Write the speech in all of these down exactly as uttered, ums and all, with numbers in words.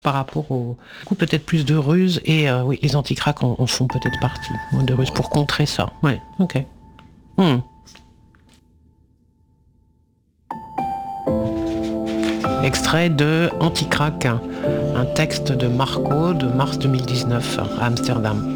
par rapport au coup peut-être plus de ruses et euh, oui, les anti-cracks en, en font peut-être partie, hein, de ruses pour contrer ça. Ouais, ok. Hmm. Extrait de Anti-crack, un texte de Marco de mars deux mille dix-neuf à Amsterdam.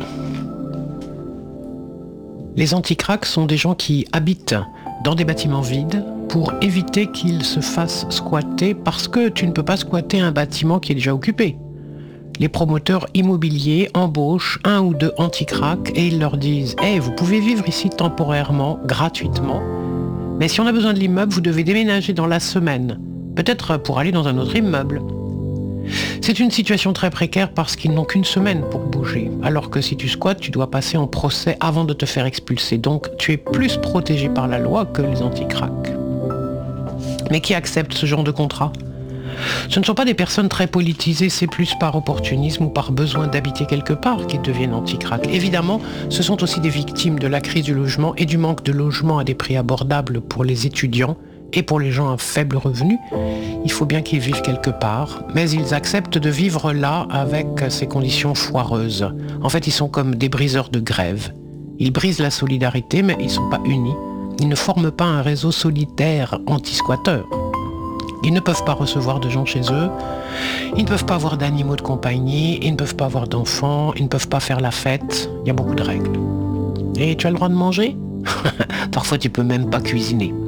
Les anti-cracks sont des gens qui habitent dans des bâtiments vides pour éviter qu'ils se fassent squatter parce que tu ne peux pas squatter un bâtiment qui est déjà occupé. Les promoteurs immobiliers embauchent un ou deux anti-cracks et ils leur disent « Hey, vous pouvez vivre ici temporairement, gratuitement, mais si on a besoin de l'immeuble, vous devez déménager dans la semaine, peut-être pour aller dans un autre immeuble. » C'est une situation très précaire parce qu'ils n'ont qu'une semaine pour bouger, alors que si tu squattes, tu dois passer en procès avant de te faire expulser. Donc tu es plus protégé par la loi que les anti-cracks. Mais qui accepte ce genre de contrat ? Ce ne sont pas des personnes très politisées, c'est plus par opportunisme ou par besoin d'habiter quelque part qu'ils deviennent anti-cracks. Évidemment, ce sont aussi des victimes de la crise du logement et du manque de logement à des prix abordables pour les étudiants et pour les gens à faible revenu. Il faut bien qu'ils vivent quelque part, mais ils acceptent de vivre là avec ces conditions foireuses. En fait, ils sont comme des briseurs de grève. Ils brisent la solidarité, mais ils ne sont pas unis. Ils ne forment pas un réseau solitaire anti-squatteurs. Ils ne peuvent pas recevoir de gens chez eux, ils ne peuvent pas avoir d'animaux de compagnie, ils ne peuvent pas avoir d'enfants, ils ne peuvent pas faire la fête, il y a beaucoup de règles. Et tu as le droit de manger ? Parfois tu peux même pas cuisiner.